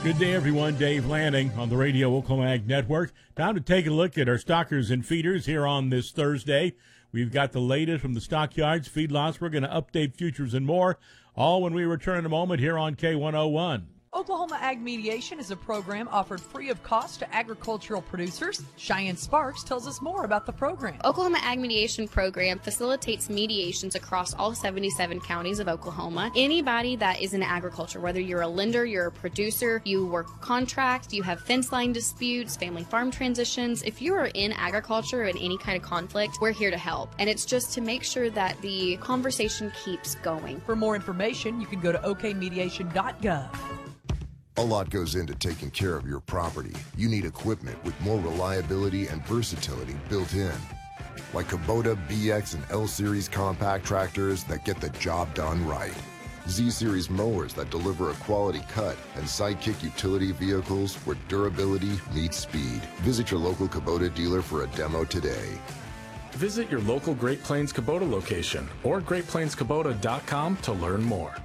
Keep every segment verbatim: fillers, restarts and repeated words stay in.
Good day, everyone. Dave Lanning on the Radio Oklahoma Ag Network. Time to take a look at our stockers and feeders here on this Thursday. We've got the latest from the stockyards, feedlots. We're going to update futures and more, all when we return in a moment here on K one oh one. Oklahoma Ag Mediation is a program offered free of cost to agricultural producers. Cheyenne Sparks tells us more about the program. Oklahoma Ag Mediation Program facilitates mediations across all seventy-seven counties of Oklahoma. Anybody that is in agriculture, whether you're a lender, you're a producer, you work contracts, you have fence line disputes, family farm transitions, if you are in agriculture and any kind of conflict, we're here to help. And it's just to make sure that the conversation keeps going. For more information, you can go to o k mediation dot gov. A lot goes into taking care of your property. You need equipment with more reliability and versatility built in. Like Kubota B X and L Series compact tractors that get the job done right. Z Series mowers that deliver a quality cut, and Sidekick utility vehicles where durability meets speed. Visit your local Kubota dealer for a demo today. Visit your local Great Plains Kubota location or great plains kubota dot com to learn more.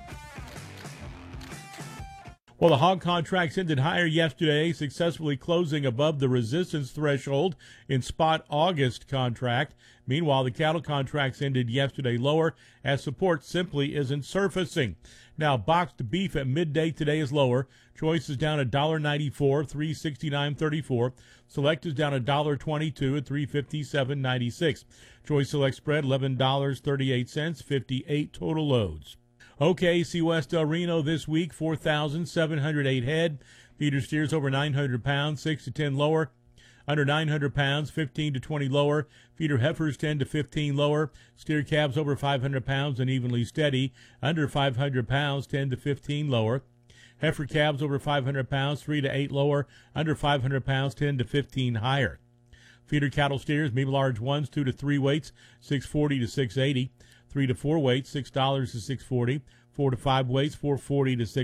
Well, the hog contracts ended higher yesterday, successfully closing above the resistance threshold in spot August contract. Meanwhile, the cattle contracts ended yesterday lower as support simply isn't surfacing. Now, boxed beef at midday today is lower. Choice is down one dollar ninety-four, three sixty-nine thirty-four. Select is down one dollar twenty-two at three fifty-seven ninety-six. Choice Select spread eleven dollars and thirty-eight cents, fifty-eight total loads. Okay, C West Del Reno this week, four thousand seven hundred eight head. Feeder steers over nine hundred pounds, six to ten lower. Under nine hundred pounds, fifteen to twenty lower. Feeder heifers ten to fifteen lower. Steer calves over five hundred pounds and evenly steady. Under five hundred pounds, ten to fifteen lower. Heifer calves over five hundred pounds, three to eight lower. Under five hundred pounds, ten to fifteen higher. Feeder cattle steers, medium large ones, two to three weights, six forty to six eighty. Three to four weights, six dollars to six forty. Four to five weights, four forty to six